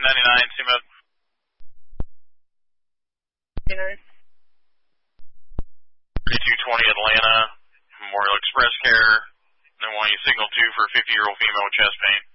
99, CMed. 3220 Atlanta, Memorial Express Care. They want you signal 2 for a 50-year-old female with chest pain.